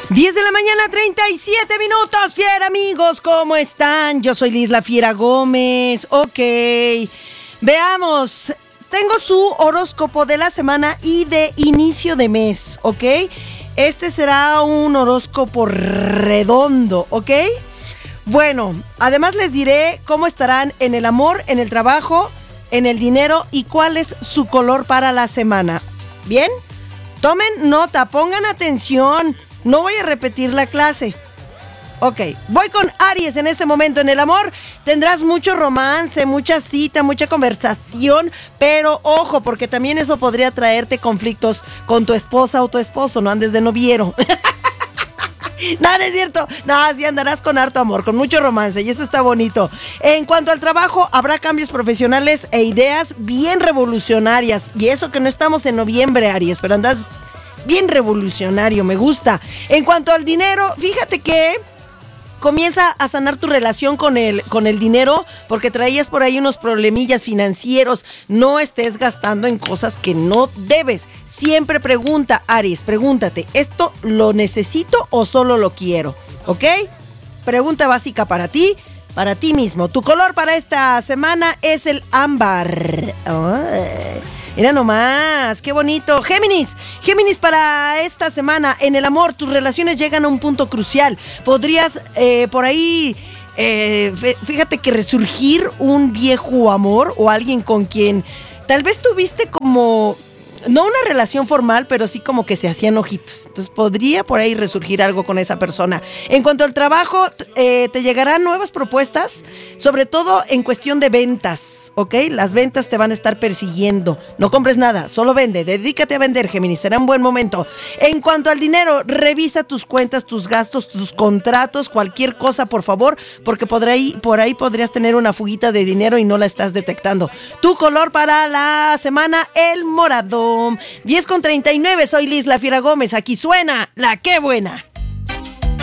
10 de la mañana, 37 minutos, fiera amigos, ¿cómo están? Yo soy Liz la Fiera Gómez. Ok, veamos, tengo su horóscopo de la semana y de inicio de mes, ¿ok? Este será un horóscopo redondo, ¿ok? Bueno, además les diré cómo estarán en el amor, en el trabajo, en el dinero y cuál es su color para la semana. ¿Bien? Tomen nota, pongan atención. No voy a repetir la clase. Ok, voy con Aries en este momento. En el amor tendrás mucho romance, mucha cita, mucha conversación, pero ojo, porque también eso podría traerte conflictos con tu esposa o tu esposo. No andes de noviero. No, no es cierto. No, sí andarás con harto amor, con mucho romance, y eso está bonito. En cuanto al trabajo, habrá cambios profesionales e ideas bien revolucionarias. Y eso que no estamos en noviembre, Aries, pero andas bien revolucionario, me gusta. En cuanto al dinero, fíjate que comienza a sanar tu relación con el dinero, porque traías por ahí unos problemillas financieros. No estés gastando en cosas que no debes. Siempre pregunta, Aries, pregúntate, ¿esto lo necesito o solo lo quiero? ¿Ok? Pregunta básica para ti mismo. Tu color para esta semana es el ámbar. Ay, mira nomás, qué bonito. Géminis, para esta semana, en el amor, tus relaciones llegan a un punto crucial. Podrías por ahí, fíjate que resurgir un viejo amor o alguien con quien tal vez tuviste como, no una relación formal, pero sí como que se hacían ojitos. Entonces podría por ahí resurgir algo con esa persona. En cuanto al trabajo, te llegarán nuevas propuestas, sobre todo en cuestión de ventas, ¿ok? Las ventas te van a estar persiguiendo. No compres nada, solo vende. Dedícate a vender, Géminis. Será un buen momento. En cuanto al dinero, revisa tus cuentas, tus gastos, tus contratos, cualquier cosa, por favor, porque por ahí podrías tener una fuguita de dinero y no la estás detectando. Tu color para la semana, el morado. 10:39, soy Liz la Fiera Gómez. Aquí suena la Qué Buena.